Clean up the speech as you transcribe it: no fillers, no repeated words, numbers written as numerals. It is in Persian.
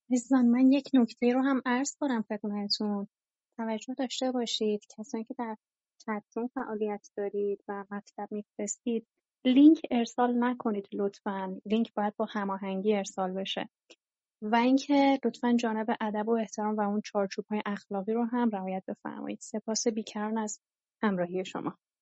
عزیزان من یک نکته رو هم عرض کنم خدمتتون. توجه داشته باشید کسانی که در چتروم فعالیت دارید و مطلب میفرستید لینک ارسال نکنید لطفاً. لینک باید با هماهنگی ارسال بشه و اینکه لطفاً جانب ادب و احترام و اون چارچوب‌های اخلاقی رو هم رعایت بفرمایید. سپاس بیکران از همراهی شما.